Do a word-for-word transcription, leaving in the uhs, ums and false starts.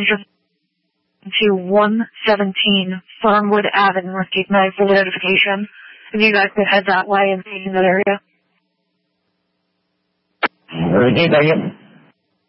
to one seventeen Fernwood Avenue, recognize the notification. If you guys could head that way and be in that area. Repeat that again.